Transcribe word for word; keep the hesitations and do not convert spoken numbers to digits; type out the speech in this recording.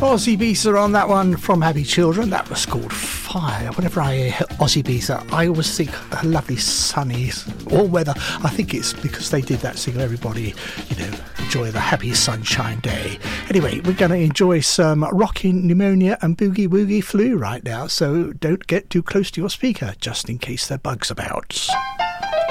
Aussie Bisa on that one from Happy Children. That was called Fire. Whenever I hear Aussie Bisa, I always think a lovely sunny warm weather. I think it's because they did that single. Everybody, you know, enjoy the happy sunshine day. Anyway, we're going to enjoy some rocking pneumonia and boogie woogie flu right now. So don't get too close to your speaker, just in case there are bugs about.